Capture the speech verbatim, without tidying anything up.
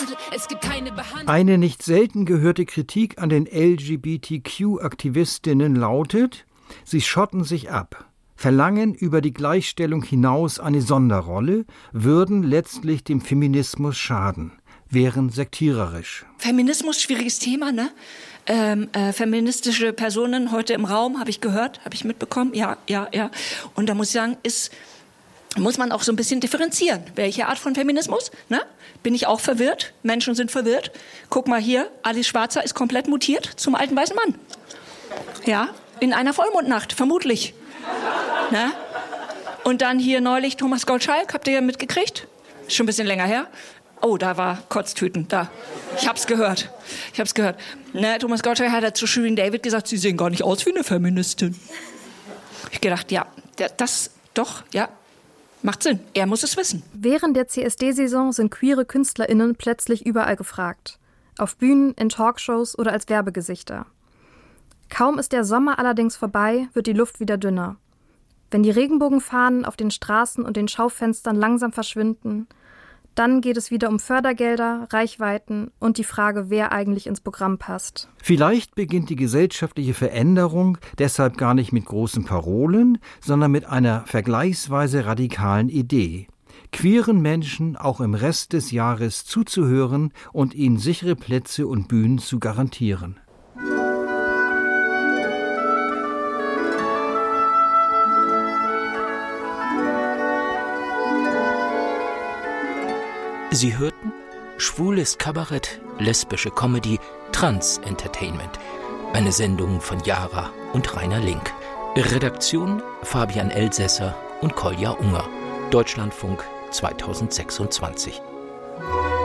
Es gibt keine Behandlung. Eine nicht selten gehörte Kritik an den L G B T Q-Aktivistinnen lautet, sie schotten sich ab, verlangen über die Gleichstellung hinaus eine Sonderrolle, würden letztlich dem Feminismus schaden, wären sektiererisch. Feminismus, schwieriges Thema, ne? Ähm, äh, feministische Personen heute im Raum, habe ich gehört, habe ich mitbekommen, ja, ja, ja. Und da muss ich sagen, ist, muss man auch so ein bisschen differenzieren. Welche Art von Feminismus? Ne? Bin ich auch verwirrt? Menschen sind verwirrt. Guck mal hier, Alice Schwarzer ist komplett mutiert zum alten weißen Mann. Ja, in einer Vollmondnacht, vermutlich. Ne? Und dann hier neulich Thomas Gottschalk, habt ihr ja mitgekriegt? Schon ein bisschen länger her. Oh, da war Kotztüten, da. Ich hab's gehört. Ich hab's gehört. Ne, Thomas Gottschalk hat zu Shirin David gesagt, sie sehen gar nicht aus wie eine Feministin. Ich gedacht, ja, das doch, ja, macht Sinn. Er muss es wissen. Während der C S D-Saison sind queere KünstlerInnen plötzlich überall gefragt. Auf Bühnen, in Talkshows oder als Werbegesichter. Kaum ist der Sommer allerdings vorbei, wird die Luft wieder dünner. Wenn die Regenbogenfahnen auf den Straßen und den Schaufenstern langsam verschwinden, dann geht es wieder um Fördergelder, Reichweiten und die Frage, wer eigentlich ins Programm passt. Vielleicht beginnt die gesellschaftliche Veränderung deshalb gar nicht mit großen Parolen, sondern mit einer vergleichsweise radikalen Idee. Queeren Menschen auch im Rest des Jahres zuzuhören und ihnen sichere Plätze und Bühnen zu garantieren. Sie hörten Schwules Kabarett, lesbische Comedy, Trans-Entertainment. Eine Sendung von Jara und Rainer Link. Redaktion Fabian Elsässer und Kolja Unger. Deutschlandfunk zweitausendsechsundzwanzig.